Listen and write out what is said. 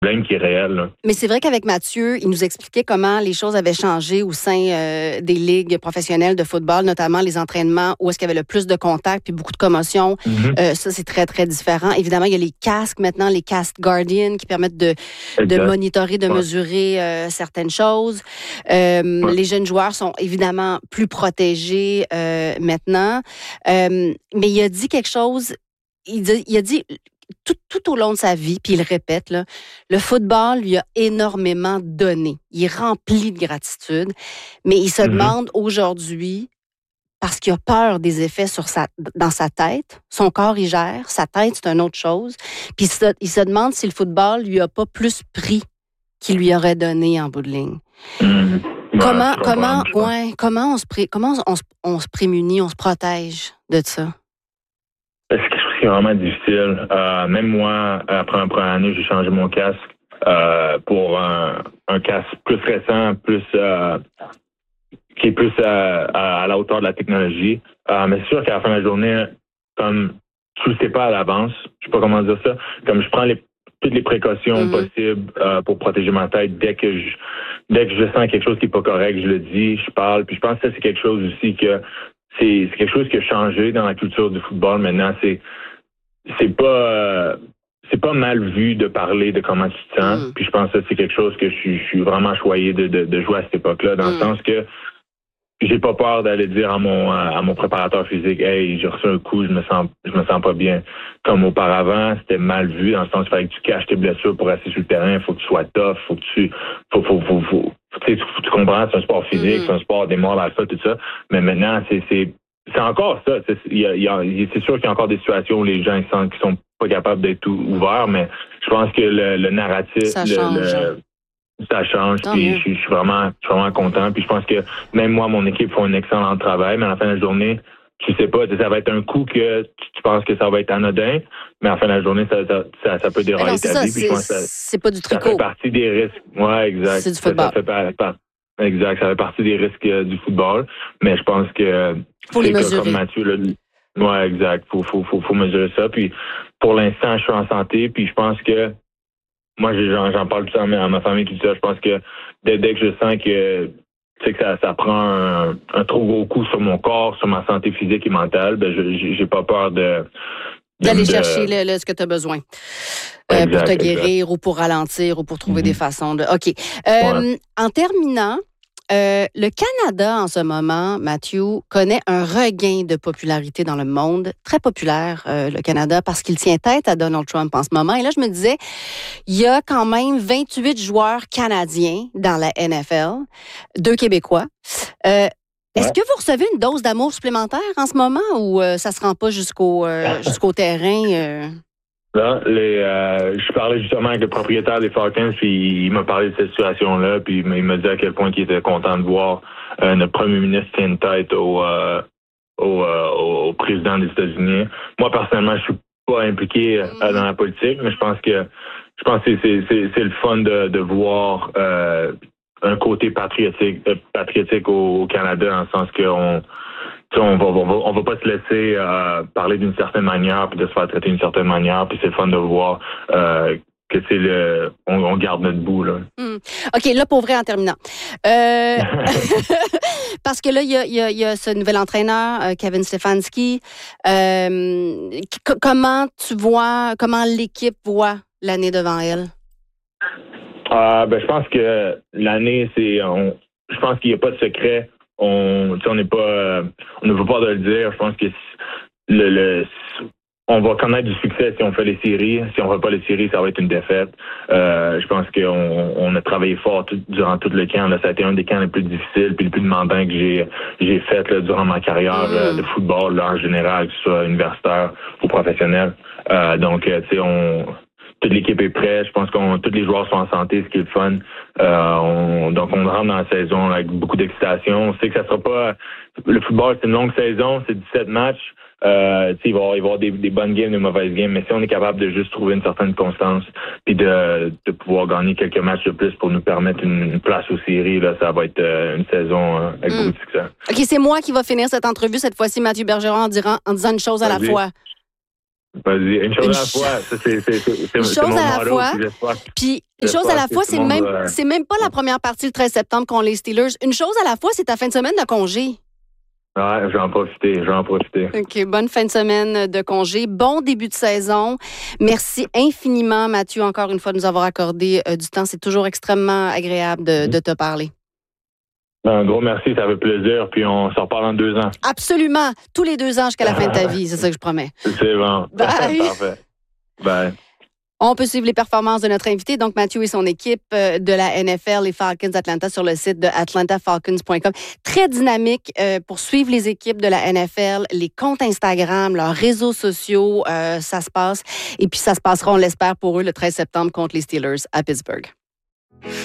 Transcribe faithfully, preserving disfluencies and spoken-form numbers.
problème qui est réel. Là. Mais c'est vrai qu'avec Mathieu, il nous expliquait comment les choses avaient changé au sein euh, des ligues professionnelles de football, notamment les entraînements où est-ce qu'il y avait le plus de contacts puis beaucoup de commotions. Mm-hmm. Euh, ça, c'est très, très différent. Évidemment, il y a les casques maintenant, les casques Guardian qui permettent de, de monitorer, de ouais. mesurer euh, certaines choses. Euh, ouais. Les jeunes joueurs sont évidemment plus protégés euh, maintenant. Euh, mais il a dit quelque chose, il, dit, il a dit... Tout, tout au long de sa vie, puis il le répète, là, le football lui a énormément donné. Il est rempli de gratitude, mais il se mm-hmm. demande aujourd'hui, parce qu'il a peur des effets sur sa, dans sa tête, son corps y gère, sa tête, c'est une autre chose, puis il se, il se demande si le football lui a pas plus pris qu'il lui aurait donné en bout de ligne. Mm-hmm. Comment, ouais, comment, ouais, comment, on se, pré, comment on, se, on se prémunit, on se protège de ça? C'est vraiment difficile. Euh, même moi, après la première année, j'ai changé mon casque euh, pour un, un casque plus récent, plus euh, qui est plus à, à, à la hauteur de la technologie. Euh, mais c'est sûr qu'à la fin de la journée, comme tu le sais pas à l'avance, je sais pas comment dire ça, comme je prends les, toutes les précautions mm-hmm. possibles euh, pour protéger ma tête dès que je dès que je sens quelque chose qui est pas correct, je le dis, je parle. Puis je pense que ça, c'est quelque chose aussi que c'est, c'est quelque chose qui a changé dans la culture du football. Maintenant, c'est c'est pas euh, c'est pas mal vu de parler de comment tu te sens. Mm. Puis je pense que c'est quelque chose que je suis, je suis vraiment choyé de, de, de jouer à cette époque-là, dans mm. le sens que j'ai pas peur d'aller dire à mon à mon préparateur physique, hey, j'ai reçu un coup, je me sens je me sens pas bien. Comme auparavant, c'était mal vu, dans le sens qu'il fallait que tu caches tes blessures pour rester sur le terrain, il faut que tu sois tough, faut que tu faut faut faut, faut tu sais, tu comprends, c'est un sport physique, mm. c'est un sport des morts alpha, tout ça. Mais maintenant, c'est c'est C'est encore ça. C'est, il y a, il y a, c'est sûr qu'il y a encore des situations où les gens ils sont, qui sont pas capables d'être ouverts, mais je pense que le, le narratif, ça change. Le, le, ça change. Puis je, je suis vraiment, je suis vraiment content. Puis je pense que même moi, mon équipe font un excellent travail, mais à la fin de la journée, tu sais pas, ça va être un coup que tu, tu penses que ça va être anodin, mais à la fin de la journée, ça, ça, ça, ça peut dérailler ta ça, vie. Puis je pense c'est, que ça, c'est pas du tricot. Ça fait partie des risques. Ouais, exact. C'est du football. Ça, ça fait par, par, Exact, ça fait partie des risques euh, du football, mais je pense que faut les mesurer. Comme Mathieu l'a dit. Ouais, exact. Faut, faut, faut, faut mesurer ça. Puis pour l'instant, je suis en santé, puis je pense que moi, j'en, j'en parle tout le temps à ma famille, tout ça. Je pense que dès, dès que je sens que tu sais que ça, ça prend un, un trop gros coup sur mon corps, sur ma santé physique et mentale, ben je, j'ai pas peur de d'aller de, chercher le, le, ce que tu as besoin. Euh, exact, pour te guérir exact. Ou pour ralentir ou pour trouver mm-hmm. des façons de... OK. Euh, ouais. En terminant, euh, le Canada, en ce moment, Mathieu, connaît un regain de popularité dans le monde. Très populaire, euh, le Canada, parce qu'il tient tête à Donald Trump en ce moment. Et là, je me disais, il y a quand même vingt-huit joueurs canadiens dans la N F L, deux Québécois. Euh, Est-ce ouais. que vous recevez une dose d'amour supplémentaire en ce moment ou euh, ça ne se rend pas jusqu'au, euh, jusqu'au terrain? Euh... Là, les, euh, je parlais justement avec le propriétaire des Falcons, puis il m'a parlé de cette situation-là, puis il m'a dit à quel point il était content de voir euh, notre premier ministre tenir tête au, euh, au, euh, au président des États-Unis. Moi, personnellement, je suis pas impliqué euh, dans la politique, mais je pense que je pense que c'est, c'est, c'est le fun de, de voir euh, un côté patriotique, euh, patriotique au, au Canada, dans le sens qu'on on va, on va, on va pas se laisser euh, parler d'une certaine manière puis de se faire traiter d'une certaine manière, puis c'est le fun de voir euh, que c'est le, on, on garde notre bout là. Mmh. Ok, là pour vrai en terminant, euh, parce que là il y a, y, a, y a ce nouvel entraîneur euh, Kevin Stefanski. Euh, c- comment tu vois, comment l'équipe voit l'année devant elle? Euh, ben je pense que l'année c'est, on, je pense qu'il n'y a pas de secret. On, on n'est pas, on ne veut pas de le dire. Je pense que le, le, on va connaître du succès si on fait les séries. Si on ne fait pas les séries, ça va être une défaite. Euh, je pense qu'on on a travaillé fort tout, durant tout le camp. Là, ça a été un des camps les plus difficiles puis les plus demandants que j'ai, j'ai fait là, durant ma carrière mmh. là, de football là, en général, que ce soit universitaire ou professionnel. Euh, donc, tu sais, on toute l'équipe est prête. Je pense qu'on tous les joueurs sont en santé, ce qui est le fun. Euh, on, donc, on rentre dans la saison avec beaucoup d'excitation. On sait que ça sera pas... Le football, c'est une longue saison, c'est dix-sept matchs. Euh, il va y avoir, il va y avoir des, des bonnes games, des mauvaises games, mais si on est capable de juste trouver une certaine constance puis de, de pouvoir gagner quelques matchs de plus pour nous permettre une, une place aux séries, là, ça va être euh, une saison euh, avec mm. beaucoup de succès. OK, c'est moi qui va finir cette entrevue cette fois-ci, Mathieu Bergeron, en, dirant, en disant une chose à Vas-y. la fois. Vas-y, une chose Une à la fois. Ça, c'est, c'est, c'est, c'est, Une c'est chose mon à la motto, fois. puis j'espère- Puis, une j'espère chose à la que fois, tout c'est le monde même, va- c'est même pas la première partie le treize septembre contre les Steelers. Une chose à la fois, c'est ta fin de semaine de congé. Ouais, je vais en profiter, je vais en profiter. OK, bonne fin de semaine de congé. Bon début de saison. Merci infiniment, Mathieu, encore une fois, de nous avoir accordé euh, du temps. C'est toujours extrêmement agréable de, de te parler. Un gros merci, ça fait plaisir, puis on se reparle dans deux ans. Absolument. Tous les deux ans jusqu'à la fin de ta vie, c'est ça que je promets. C'est bon. Bye. Parfait. Bye. On peut suivre les performances de notre invité, donc Mathieu et son équipe euh, de la N F L, les Falcons Atlanta, sur le site de atlanta falcons point com. Très dynamique euh, pour suivre les équipes de la N F L, les comptes Instagram, leurs réseaux sociaux, euh, ça se passe. Et puis ça se passera, on l'espère, pour eux le treize septembre contre les Steelers à Pittsburgh.